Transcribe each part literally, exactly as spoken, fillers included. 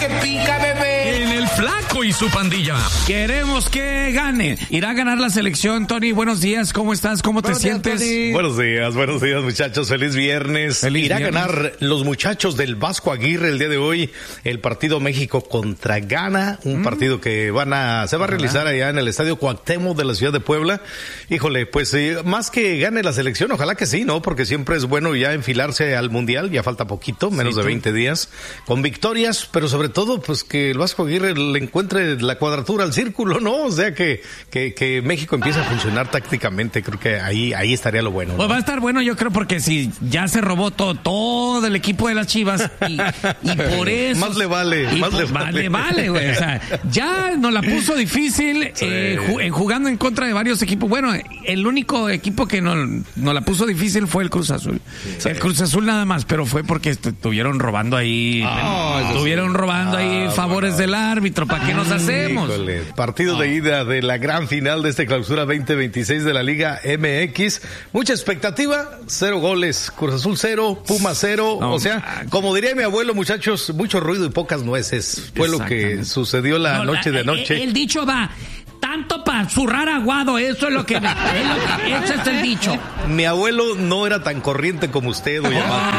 que pica, bebé. En el Flaco y su pandilla. Queremos que gane. Irá a ganar la selección, Tony. Buenos días, ¿cómo estás? ¿Cómo te buenos sientes? Días, buenos días, buenos días, muchachos. Feliz viernes. Feliz Irá viernes. a ganar los muchachos del Vasco Aguirre el día de hoy el partido México contra Ghana, un mm. partido que van a se va a realizar allá en el Estadio Cuauhtémoc de la ciudad de Puebla. Híjole, pues eh, más que gane la selección, ojalá que sí, ¿no? Porque siempre es bueno ya enfilarse al Mundial, ya falta poquito, menos sí, de veinte días, con victorias, pero sobre todo, pues que el Vasco Aguirre le encuentre la cuadratura al círculo, ¿no? O sea, que, que, que México empiece a funcionar tácticamente, creo que ahí, ahí estaría lo bueno, ¿no? Pues va a estar bueno, yo creo, porque si ya se robó todo, todo el equipo de las Chivas y, y por eso... Más le vale, y más por, le vale. Vale, vale, güey, o sea, ya nos la puso difícil, sí. eh, ju- jugando en contra de varios equipos. Bueno, el único equipo que nos, nos la puso difícil fue el Cruz Azul. Sí. El Cruz Azul nada más, pero fue porque estuvieron robando ahí, oh, estuvieron sí. robando ah, ahí favores bueno. del árbitro. ¿Para qué nos hacemos? Híjole. Partido oh. de ida de la gran final de esta clausura veinte veintiséis de la Liga M X. Mucha expectativa, cero goles. Cruz Azul cero, Puma cero. No, o sea, como diría mi abuelo, muchachos, mucho ruido y pocas nueces. Fue lo que sucedió la no, noche la, de anoche. El, el dicho va... Tanto para zurrar aguado, eso es lo que... es lo que ese es el dicho. Mi abuelo no era tan corriente como usted, doña Mati.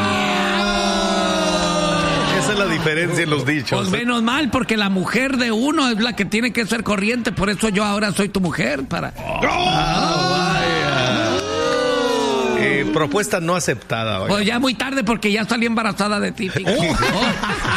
Esa es la diferencia en los dichos. Pues menos mal, porque la mujer de uno es la que tiene que ser corriente, por eso yo ahora soy tu mujer, para... Oh, vaya. Eh, propuesta no aceptada. Vaya. Pues ya muy tarde, porque ya salí embarazada de ti. Oh. Oh.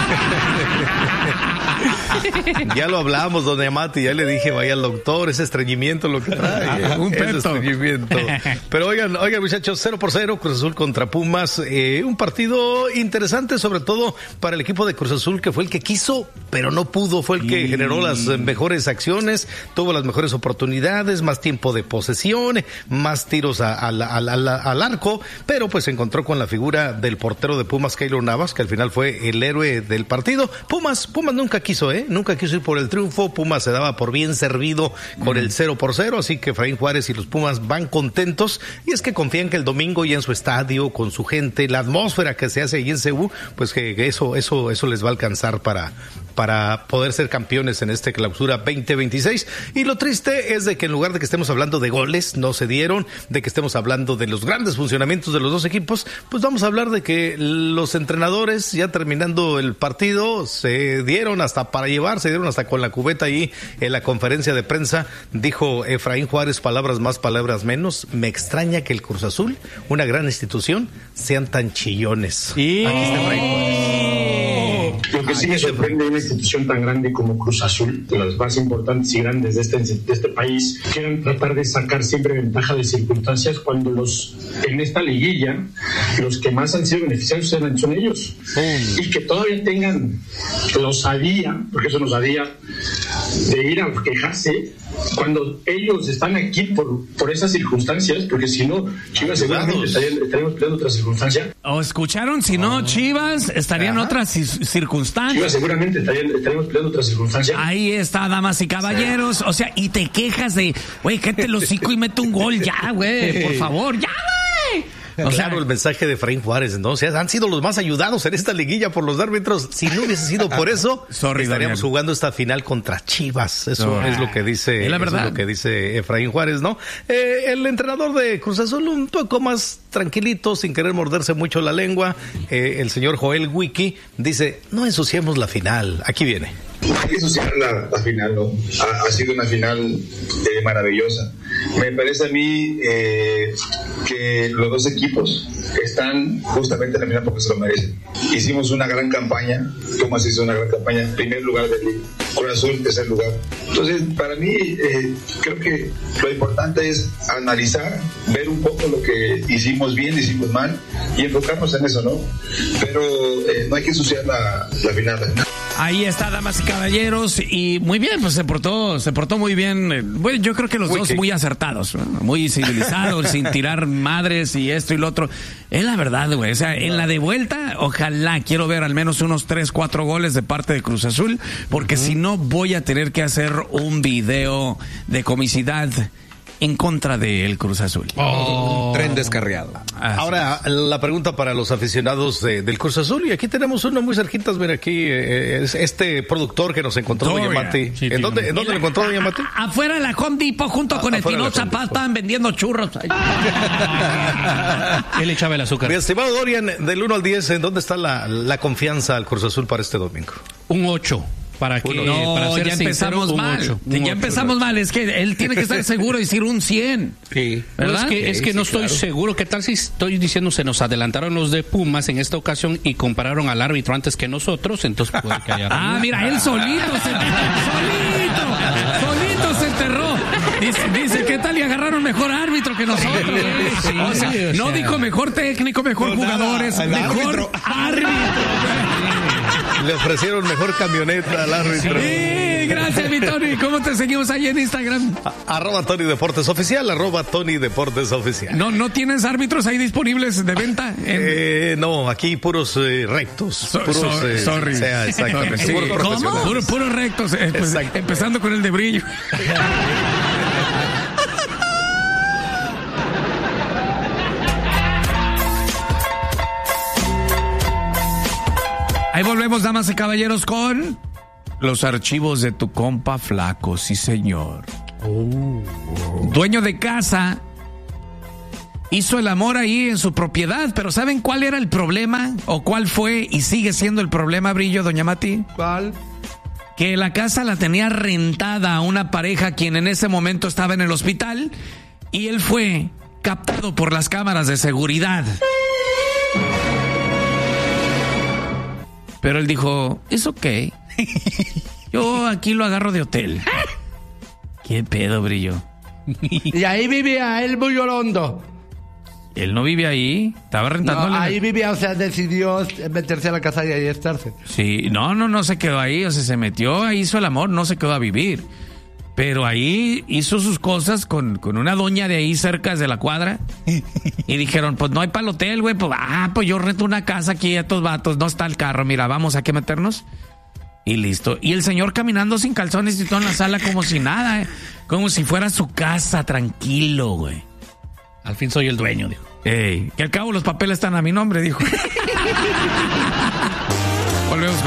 Ya lo hablamos, doña Mati, ya le dije, vaya al doctor, ese estreñimiento lo que trae. Un ese estreñimiento. Pero oigan, oigan muchachos, cero por cero, Cruz Azul contra Pumas, eh, un partido interesante, sobre todo para el equipo de Cruz Azul, que fue el que quiso, pero no pudo, fue el que mm. generó las mejores acciones, tuvo las mejores oportunidades, más tiempo de posesión, más tiros a, a, a, a, a, al arco, pero pues se encontró con la figura del portero de Pumas, Keylor Navas, que al final fue el héroe del partido. Pumas, Pumas nunca quiso, ¿eh? Nunca quiso ir por el triunfo. Pumas se daba por bien servido con mm. el cero por cero, así que Efraín Juárez y los Pumas van contentos, y es que confían que el domingo ya en su estadio, con su gente, la atmósfera que se hace allí en C U, pues que eso, eso, eso les va a alcanzar para, para poder ser campeones en este clausura veinte veintiséis. Y lo triste es de que en lugar de que estemos hablando de goles, no se dieron, de que estemos hablando de los grandes funcionamientos de los dos equipos, pues vamos a hablar de que los entrenadores, ya terminando el partido, se dieron hasta para llevar, se dieron hasta con la cubeta ahí en la conferencia de prensa. Dijo Efraín Juárez, palabras más, palabras menos: me extraña que el Cruz Azul, una gran institución, sean tan chillones. Sí. Aquí está Efraín Juárez. Lo que sí me sorprende de una institución tan grande como Cruz Azul, de las más importantes y grandes de este, de este país, quieran tratar de sacar siempre ventaja de circunstancias, cuando los en esta liguilla los que más han sido beneficiados son ellos, mm. y que todavía tengan la osadía, porque eso nos osadía, de ir a quejarse cuando ellos están aquí por, por esas circunstancias, porque si no, Chivas seguramente estarían, estaríamos peleando otra circunstancia. ¿O escucharon? Si no, Chivas estarían en otras circunstancias. Chivas seguramente estarían, estaríamos peleando otra circunstancia. Ahí está, damas y caballeros. O sea, y te quejas de, güey, cállate el hocico y mete un gol ya, güey, por favor, ya, güey. O claro, sea, el mensaje de Efraín Juárez, ¿no? O sea, han sido los más ayudados en esta liguilla por los árbitros. Si no hubiese sido por eso, Sorry, estaríamos Daniel. jugando esta final contra Chivas. Eso no, es lo que dice, es la verdad. Eso es lo que dice Efraín Juárez, ¿no? Eh, el entrenador de Cruz Azul un poco más tranquilito, sin querer morderse mucho la lengua. Eh, el señor Joel Wiki dice, no ensuciemos la final. Aquí viene. Hay que ensuciar la, la final, ¿no? Ha, ha sido una final eh, maravillosa. Me parece a mí eh, que los dos equipos están justamente en la final porque se lo merecen. Hicimos una gran campaña, Pumas hizo una gran campaña, primer lugar del Liga, Cruz Azul tercer lugar. Entonces, para mí, eh, creo que lo importante es analizar, ver un poco lo que hicimos bien, hicimos mal, y enfocarnos en eso, ¿no? Pero eh, no hay que ensuciar la, la final. Ahí está, damas y caballeros, y muy bien, pues se portó, se portó muy bien. Bueno, yo creo que los Uy, dos ¿qué? muy acertados, ¿no? Muy civilizados, sin tirar madres y esto y lo otro. Es la verdad, güey. O sea, en la de vuelta, ojalá quiero ver al menos unos tres, cuatro goles de parte de Cruz Azul, porque uh-huh. si no voy a tener que hacer un video de comicidad en contra del Cruz Azul. Oh. Un tren descarriado. Así Ahora, es. la pregunta para los aficionados de, del Cruz Azul, y aquí tenemos uno muy cerquitas, mira aquí, eh, es este productor que nos encontró, Doña Mati. Sí, ¿En dónde, ¿en dónde lo encontró, Doña Mati? Afuera de la Home Depot, junto a, con el Tino Zapata, estaban vendiendo churros. Él echaba el azúcar. Mi estimado Dorian, del uno al diez, ¿en dónde está la, la confianza al Cruz Azul para este domingo? Un ocho. Para que, no, para ser ya empezamos sincero, mal. ocho, ya ocho, empezamos ocho. mal. Es que él tiene que estar seguro de decir un cien. Sí. ¿Verdad? Es que, sí, es que sí, no estoy claro. seguro. ¿Qué tal si estoy diciendo se nos adelantaron los de Pumas en esta ocasión y compararon al árbitro antes que nosotros? Entonces puede que haya... Ah, mira, él solito se solito, solito se enterró. Dice, dice, ¿qué tal? Y agarraron mejor árbitro que nosotros. Sí, o sea, sí, o no sea, dijo mejor técnico, mejor no, jugadores, nada, mejor árbitro. árbitro. Le ofrecieron mejor camioneta al árbitro. Sí, gracias, mi Tony. ¿Cómo te seguimos ahí en Instagram? A, arroba Tony Deportes Oficial, arroba Tony Deportes Oficial. ¿No, no tienes árbitros ahí disponibles de venta? En... Eh, no, aquí puros eh, rectos. So, puros, so, eh, sorry. Sea, exacto. Sí, puros ¿cómo? Puros puro rectos. Eh, pues, empezando con el de brillo. Ahí volvemos, damas y caballeros, con los archivos de tu compa Flaco, sí señor. Oh. Dueño de casa, hizo el amor ahí en su propiedad, pero ¿saben cuál era el problema? ¿O cuál fue y sigue siendo el problema, Brillo, doña Mati? ¿Cuál? Que la casa la tenía rentada a una pareja quien en ese momento estaba en el hospital y él fue captado por las cámaras de seguridad. Pero él dijo, es ok. Yo aquí lo agarro de hotel. ¿Qué pedo, Brillo? Y ahí vivía él muy orondo. Él no vive ahí. Estaba rentando. No, ahí vivía, o sea, decidió meterse a la casa y ahí estarse. Sí, no, no, no se quedó ahí. O sea, se metió, hizo el amor, no se quedó a vivir. Pero ahí hizo sus cosas con, con una doña de ahí cerca de la cuadra. Y dijeron, pues no hay para el hotel, güey. Pues, ah, pues yo rento una casa aquí a estos vatos. No está el carro, mira, vamos, ¿a qué meternos? Y listo. Y el señor caminando sin calzones y todo en la sala como si nada, ¿eh? Como si fuera su casa, tranquilo, güey. Al fin soy el dueño, dijo. Ey, que al cabo los papeles están a mi nombre, dijo. Volvemos con